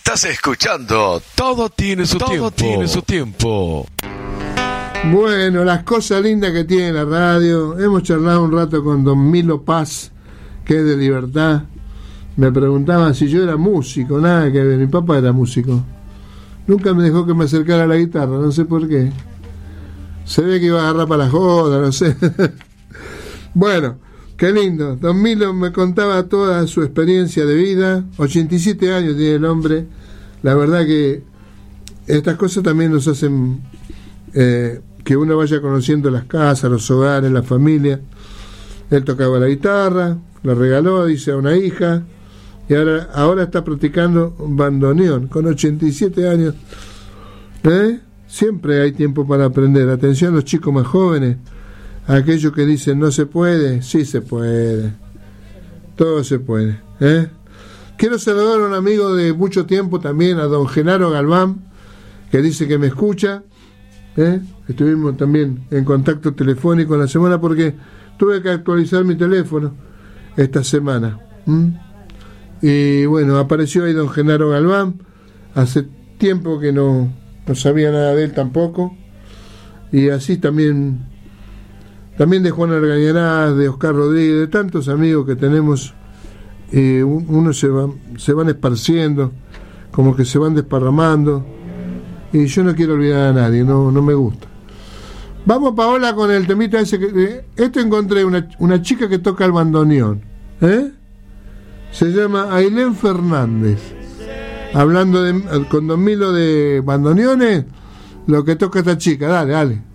Estás escuchando Todo tiene su tiempo. Todo tiene su tiempo. Bueno, las cosas lindas que tiene la radio. Hemos charlado un rato con don Milo Paz, que es de Libertad. Me preguntaban si yo era músico. Nada que ver, mi papá era músico. Nunca me dejó que me acercara a la guitarra, no sé por qué. Se ve que iba a agarrar para la joda, no sé. Bueno, qué lindo. Don Milo me contaba toda su experiencia de vida. 87 años tiene el hombre. La verdad que estas cosas también nos hacen que uno vaya conociendo las casas, los hogares, la familia. Él tocaba la guitarra, la regaló, dice, a una hija, y ahora está practicando bandoneón con 87 años. Siempre hay tiempo para aprender. Atención a los chicos más jóvenes, a aquellos que dicen no se puede. Sí se puede, todo se puede. Quiero saludar a un amigo de mucho tiempo también, a don Genaro Galván, que dice que me escucha. Estuvimos también en contacto telefónico en la semana porque tuve que actualizar mi teléfono esta semana. Y bueno, apareció ahí don Genaro Galván. Hace tiempo que no sabía nada de él tampoco. Y así también de Juan Argañarás, de Oscar Rodríguez, de tantos amigos que tenemos. Uno se van esparciendo, como que se van desparramando. Y yo no quiero olvidar a nadie, no me gusta. Vamos, Paola, con el temita ese. Esto encontré una chica que toca el bandoneón. Se llama Ailén Fernández. Hablando con don Milo de bandoneones, lo que toca esta chica. Dale.